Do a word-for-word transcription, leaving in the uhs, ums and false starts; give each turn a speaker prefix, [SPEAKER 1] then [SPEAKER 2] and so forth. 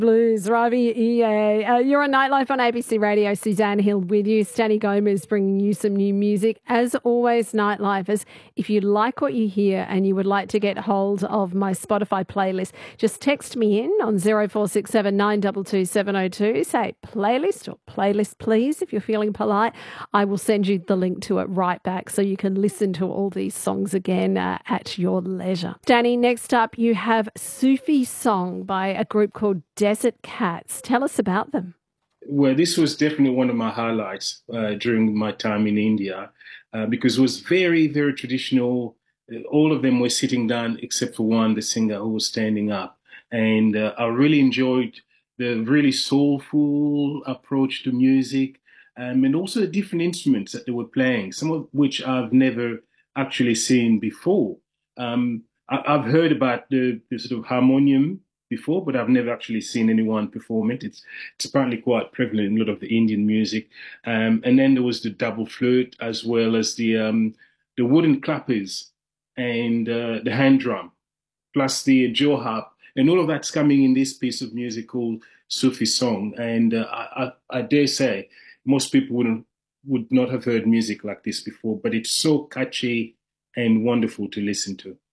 [SPEAKER 1] Blues, Ravi E A. Uh, you're on Nightlife on A B C Radio. Suzanne Hill with you. Stanny Gomez bringing you some new music. As always, Nightlifers, if you like what you hear and you would like to get hold of my Spotify playlist, just text me in on zero four six seven nine two two seven zero two. Say playlist or playlist, please, if you're feeling polite. I will send you the link to it right back so you can listen to all these songs again uh, at your leisure. Stanny, next up you have Sufi Song by a group called Desert Cats. Tell us about them.
[SPEAKER 2] Well, this was definitely one of my highlights uh, during my time in India uh, because it was very, very traditional. All of them were sitting down except for one, the singer, who was standing up. And uh, I really enjoyed the really soulful approach to music um, and also the different instruments that they were playing, some of which I've never actually seen before. Um, I- I've heard about the, the sort of harmonium before, but I've never actually seen anyone perform it. It's it's apparently quite prevalent in a lot of the Indian music. Um, and then there was the double flute as well as the um, the wooden clappers and uh, the hand drum, plus the jaw harp, and all of that's coming in this piece of music called Sufi Song. And uh, I, I, I dare say most people wouldn't would not have heard music like this before, but it's so catchy and wonderful to listen to.